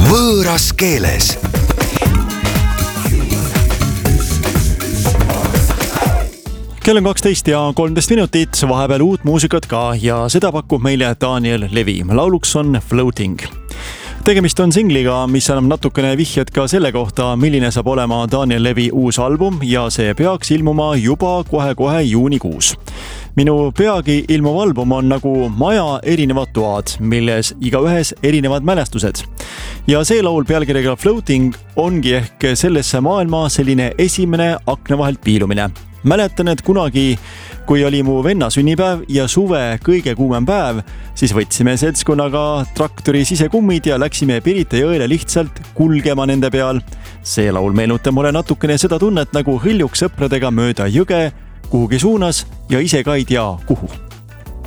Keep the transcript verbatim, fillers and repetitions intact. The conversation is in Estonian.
võõras keeles. Kell on kaksteist ja kolmteist minutit, vahepeal uut muusikat ka ja seda pakub meile Daniel Levi. Lauluks on Floating. Tegemist on singliga, mis annab natukene vihjed ka selle kohta, milline saab olema Daniel Levi uus album ja see peaks ilmuma juba kohe-kohe juunikuus. Minu peagi ilmuv album on nagu maja erinevad toad, milles igaühes erinevad mälestused. Ja see laul pealkirjaga Floating ongi ehk sellesse maailma selline esimene akna vahelt piilumine. Mäletan, et kunagi, kui oli mu venna sünnipäev ja suve kõige kuumem päev, siis võtsime seltskonnaga traktori sisekummid ja läksime Pirita jõele lihtsalt kulgema nende peal. See laul meenutab mulle natukene seda tunnet, nagu hõljuks sõpradega mööda jõge kuhugi suunas ja ise ka ei tea kuhu.